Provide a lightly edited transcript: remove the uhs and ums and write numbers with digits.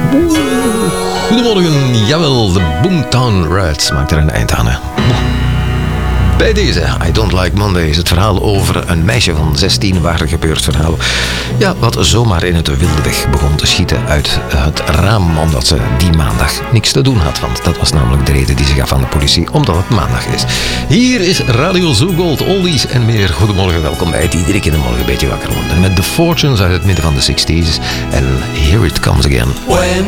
Goedemorgen, jawel, de Boomtown Rats maakt er een eind aan. Hè. Bij deze, I Don't Like Mondays, het verhaal over een meisje van 16, waar gebeurd verhaal. Ja, wat zomaar in het wilde weg begon te schieten uit het raam, omdat ze die maandag niks te doen had. Want dat was namelijk de reden die ze gaf aan de politie, omdat het maandag is. Hier is Radio Zoo Gold, oldies en meer. Goedemorgen, welkom bij het iedere keer de morgen een beetje wakker worden. Met The Fortunes uit het midden van de 60s en Here It Comes Again. When